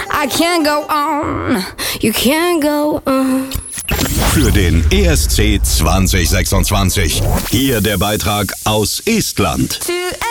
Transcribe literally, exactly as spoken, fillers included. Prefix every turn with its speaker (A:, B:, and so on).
A: I can't go on, you can't go on.
B: Für den E S C zwanzig sechsundzwanzig. Hier der Beitrag aus Estland.